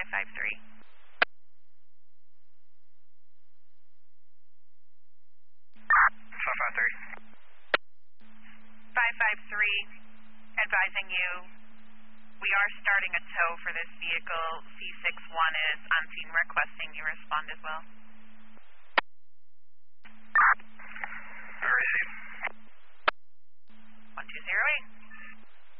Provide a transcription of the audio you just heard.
553. 553, advising you, we are starting a tow for this vehicle. C61 is on scene requesting you respond as well.